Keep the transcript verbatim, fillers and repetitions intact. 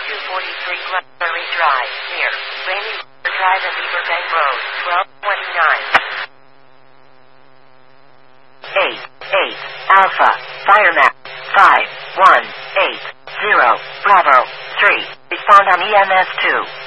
two forty-three Glenmurray Drive, near Rainy River Drive and Beaverbank Road, twelve twenty-nine. eight, eight, Alpha, Fire Map, five, one, eight, zero, Bravo, three, respond on E M S two.